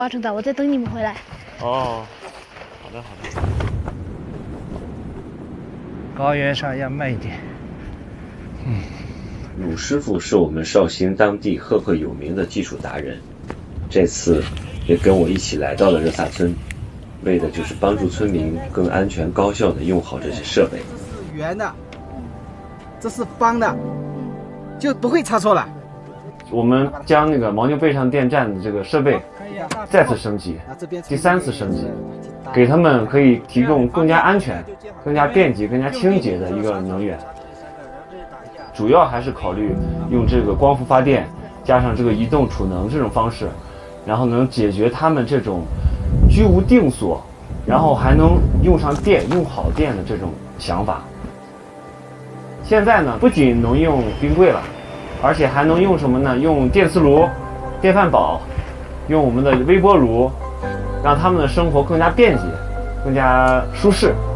华城的，我在等你们回来。 哦，好的好的。 高原上要慢一点。 鲁师傅是我们绍兴当地赫赫有名的技术达人，这次也跟我一起来到了热萨村，为的就是帮助村民更安全高效地用好这些设备。 这是圆的，这是方的，就不会差错了。 我们将那个牦牛背上电站的这个设备再次升级，第3次升级，给他们可以提供更加安全、更加便捷、更加清洁的一个能源。主要还是考虑用这个光伏发电加上这个移动储能这种方式，然后能解决他们这种居无定所，然后还能用上电、用好电的这种想法。现在呢，不仅能用冰柜了，而且还能用什么呢？用电磁炉、电饭煲，用我们的微波炉，让他们的生活更加便捷、更加舒适。